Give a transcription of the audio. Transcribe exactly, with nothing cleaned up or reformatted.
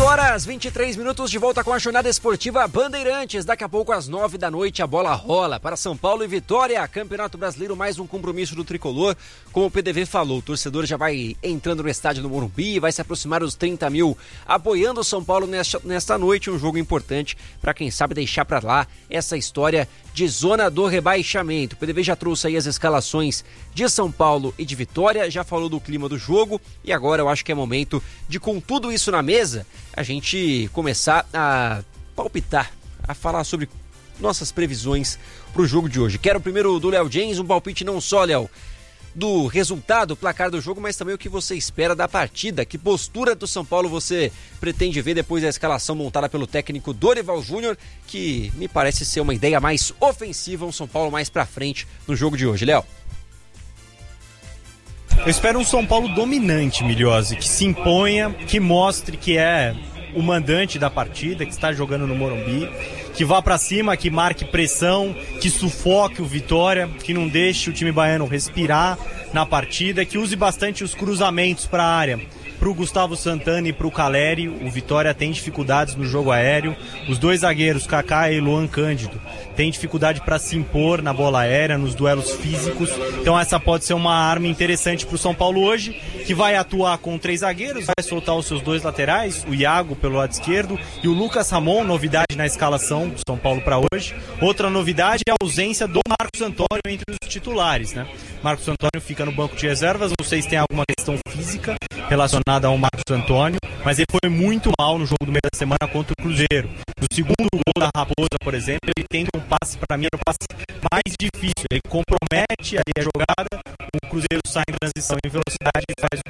horas, vinte e três minutos, de volta com a jornada esportiva Bandeirantes. Daqui a pouco, às nove da noite, a bola rola para São Paulo e Vitória. Campeonato Brasileiro, mais um compromisso do Tricolor. Como o P D V falou, o torcedor já vai entrando no estádio do Morumbi, vai se aproximar dos trinta mil, apoiando o São Paulo nesta, nesta noite. Um jogo importante para, quem sabe, deixar para lá essa história de zona do rebaixamento. O P D V já trouxe aí as escalações de São Paulo e de Vitória, já falou do clima do jogo e agora eu acho que é momento de, com tudo isso na mesa, a gente começar a palpitar, a falar sobre nossas previsões para o jogo de hoje. Quero primeiro do Léo James, um palpite não só, Léo, do resultado, placar do jogo, mas também o que você espera da partida. Que postura do São Paulo você pretende ver depois da escalação montada pelo técnico Dorival Júnior, que me parece ser uma ideia mais ofensiva, um São Paulo mais pra frente no jogo de hoje, Léo? Eu espero um São Paulo dominante, Milhose, que se imponha, que mostre que é o mandante da partida, que está jogando no Morumbi, que vá pra cima, que marque pressão, que sufoque o Vitória, que não deixe o time baiano respirar na partida, que use bastante os cruzamentos para a área. Pro Gustavo Santana e pro Caleri, o Vitória tem dificuldades no jogo aéreo. Os dois zagueiros, Kaká e Luan Cândido, têm dificuldade para se impor na bola aérea, nos duelos físicos. Então essa pode ser uma arma interessante pro São Paulo hoje, que vai atuar com três zagueiros, vai soltar os seus dois laterais, o Iago pelo lado esquerdo e o Lucas Ramon, novidade na escalação do São Paulo para hoje. Outra novidade é a ausência do Marcos Antônio entre os titulares, né? Marcos Antônio fica no banco de reservas, não sei se tem alguma questão física relacionada ao Marcos Antônio, mas ele foi muito mal no jogo do meio da semana contra o Cruzeiro. No segundo gol da Raposa, por exemplo, ele tenta um passe, para mim, é um passe mais difícil. Ele compromete ali a jogada, o Cruzeiro sai em transição em velocidade e faz o